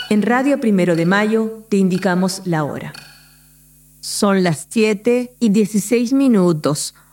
En Radio Primero de Mayo te indicamos la hora. Son las 7:16.